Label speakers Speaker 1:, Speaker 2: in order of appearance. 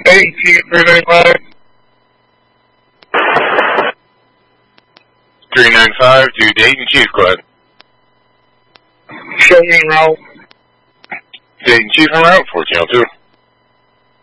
Speaker 1: Hey, Chief 395.
Speaker 2: 395 to Dayton Chief, go ahead.
Speaker 1: Show me en route.
Speaker 2: Dayton Chief en route, 1402.